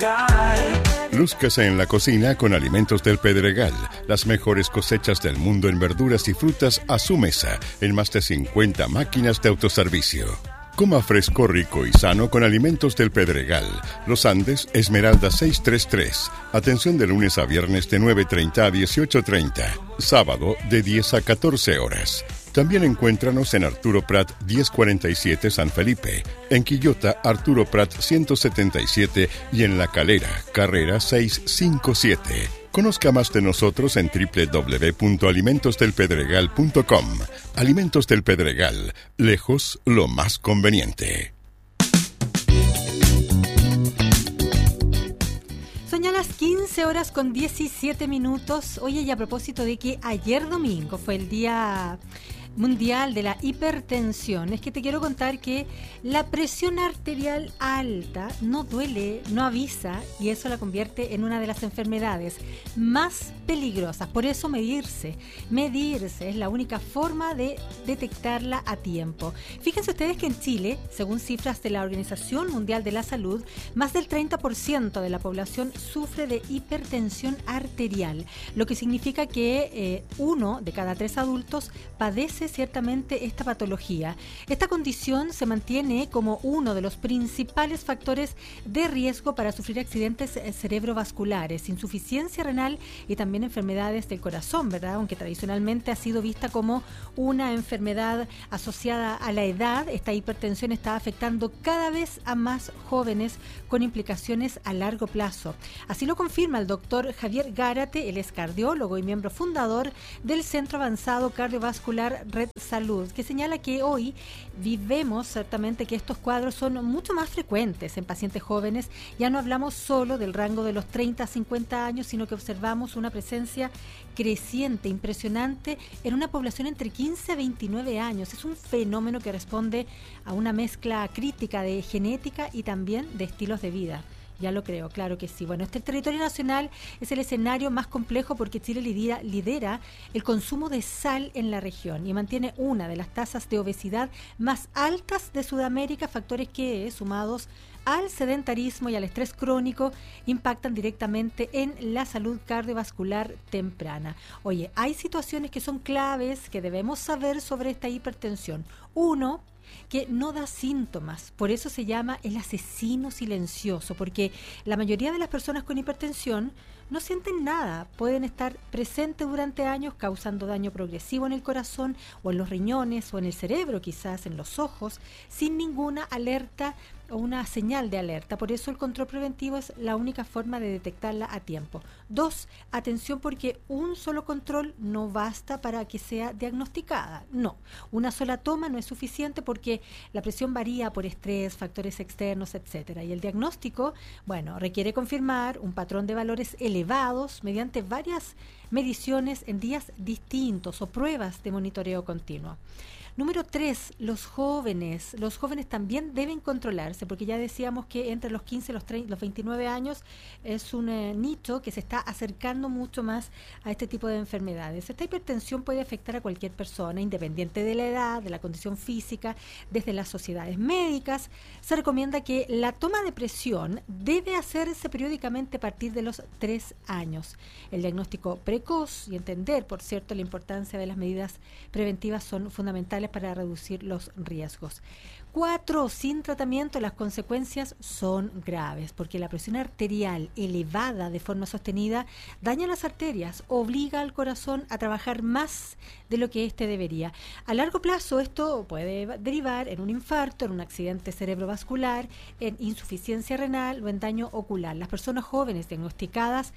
Lúzcase en la cocina con Alimentos del Pedregal. Las mejores cosechas del mundo en verduras y frutas a su mesa en más de 50 máquinas de autoservicio. Coma fresco, rico y sano con Alimentos del Pedregal. Los Andes, Esmeralda 633. Atención de lunes a viernes de 9:30 a 18:30. Sábado de 10 a 14 horas. También encuéntranos en Arturo Prat 1047 San Felipe, en Quillota Arturo Prat 177 y en La Calera, Carrera 657. Conozca más de nosotros en www.alimentosdelpedregal.com. Alimentos del Pedregal, lejos lo más conveniente. Son ya las 15 horas con 17 minutos. Oye, y a propósito de que ayer domingo fue el Día Mundial de la Hipertensión, es que te quiero contar que la presión arterial alta no duele, no avisa, y eso la convierte en una de las enfermedades más peligrosas. Por eso medirse es la única forma de detectarla a tiempo. Fíjense ustedes que en Chile, según cifras de la Organización Mundial de la Salud, más del 30% de la población sufre de hipertensión arterial, lo que significa que 1 de cada 3 adultos padece ciertamente esta patología. Esta condición se mantiene como uno de los principales factores de riesgo para sufrir accidentes cerebrovasculares, insuficiencia renal y también enfermedades del corazón, ¿verdad? Aunque tradicionalmente ha sido vista como una enfermedad asociada a la edad, esta hipertensión está afectando cada vez a más jóvenes con implicaciones a largo plazo. Así lo confirma el doctor Javier Gárate, él es cardiólogo y miembro fundador del Centro Avanzado Cardiovascular Red Salud, que señala que hoy vivemos ciertamente que estos cuadros son mucho más frecuentes en pacientes jóvenes. Ya no hablamos solo del rango de los 30 a 50 años, sino que observamos una presencia creciente, impresionante, en una población entre 15 a 29 años. Es un fenómeno que responde a una mezcla crítica de genética y también de estilos de vida. Ya lo creo, claro que sí. Bueno, este territorio nacional es el escenario más complejo porque Chile lidera el consumo de sal en la región y mantiene una de las tasas de obesidad más altas de Sudamérica, factores que, sumados al sedentarismo y al estrés crónico, impactan directamente en la salud cardiovascular temprana. Oye, hay situaciones que son claves que debemos saber sobre esta hipertensión. Uno, que no da síntomas, por eso se llama el asesino silencioso, porque la mayoría de las personas con hipertensión no sienten nada, pueden estar presentes durante años causando daño progresivo en el corazón o en los riñones o en el cerebro, quizás en los ojos, sin ninguna alerta o una señal de alerta. Por eso el control preventivo es la única forma de detectarla a tiempo. 2, atención, porque un solo control no basta para que sea diagnosticada. No, una sola toma no es suficiente porque la presión varía por estrés, factores externos, etcétera. Y el diagnóstico, bueno, requiere confirmar un patrón de valores elevados mediante varias mediciones en días distintos o pruebas de monitoreo continuo. Número 3, los jóvenes. Los jóvenes también deben controlarse, porque ya decíamos que entre los 15 y los 29 años es un nicho que se está acercando mucho más a este tipo de enfermedades. Esta hipertensión puede afectar a cualquier persona, independiente de la edad, de la condición física. Desde las sociedades médicas se recomienda que la toma de presión debe hacerse periódicamente a partir de los 3 años. El diagnóstico precoz y entender, por cierto, la importancia de las medidas preventivas son fundamentales para reducir los riesgos. 4, sin tratamiento las consecuencias son graves, porque la presión arterial elevada de forma sostenida daña las arterias, obliga al corazón a trabajar más de lo que éste debería. A largo plazo esto puede derivar en un infarto, en un accidente cerebrovascular, en insuficiencia renal o en daño ocular. Las personas jóvenes diagnosticadas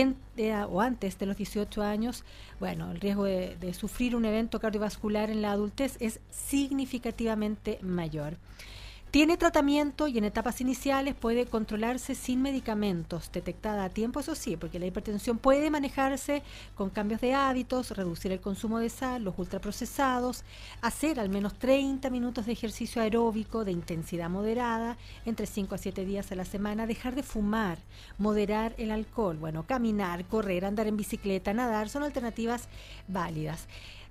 o antes de los 18 años, bueno, el riesgo de sufrir un evento cardiovascular en la adultez es significativamente mayor. Tiene tratamiento y en etapas iniciales puede controlarse sin medicamentos, detectada a tiempo, eso sí, porque la hipertensión puede manejarse con cambios de hábitos, reducir el consumo de sal, los ultraprocesados, hacer al menos 30 minutos de ejercicio aeróbico de intensidad moderada, entre 5 a 7 días a la semana, dejar de fumar, moderar el alcohol, bueno, caminar, correr, andar en bicicleta, nadar, son alternativas válidas.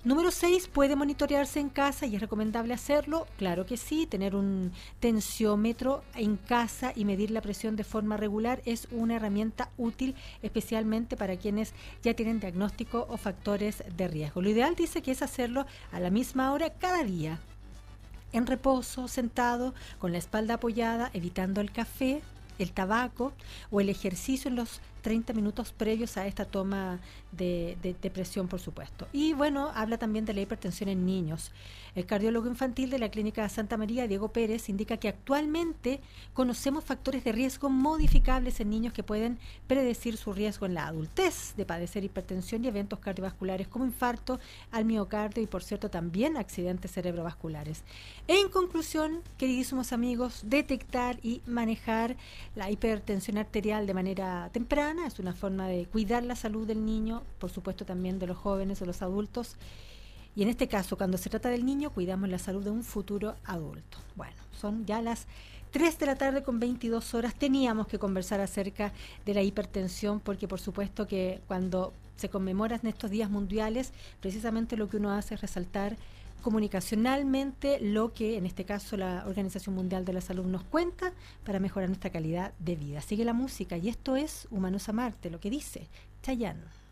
Número 6, puede monitorearse en casa y es recomendable hacerlo. Claro que sí, tener un tensiómetro en casa y medir la presión de forma regular es una herramienta útil, especialmente para quienes ya tienen diagnóstico o factores de riesgo. Lo ideal dice que es hacerlo a la misma hora cada día, en reposo, sentado, con la espalda apoyada, evitando el café, el tabaco o el ejercicio en los 30 minutos previos a esta toma de presión, por supuesto. Y bueno, habla también de la hipertensión en niños. El cardiólogo infantil de la Clínica Santa María, Diego Pérez, indica que actualmente conocemos factores de riesgo modificables en niños que pueden predecir su riesgo en la adultez de padecer hipertensión y eventos cardiovasculares como infarto al miocardio y, por cierto, también accidentes cerebrovasculares. En conclusión, queridísimos amigos, detectar y manejar la hipertensión arterial de manera temprana es una forma de cuidar la salud del niño, por supuesto también de los jóvenes o los adultos. Y en este caso, cuando se trata del niño, cuidamos la salud de un futuro adulto. Bueno, son ya las 3 de la tarde con 22 horas. Teníamos que conversar acerca de la hipertensión porque, por supuesto, que cuando se conmemoran estos días mundiales, precisamente lo que uno hace es resaltar comunicacionalmente lo que, en este caso, la Organización Mundial de la Salud nos cuenta para mejorar nuestra calidad de vida. Sigue la música y esto es Humanos a Marte, lo que dice Chayanne.